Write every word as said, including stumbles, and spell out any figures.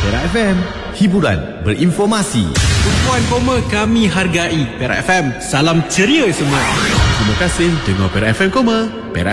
Perak F M, hiburan berinformasi. Tumpuan koma kami hargai. Perak F M, salam ceria semua. Terima kasih dengar Perak F M Koma. Perak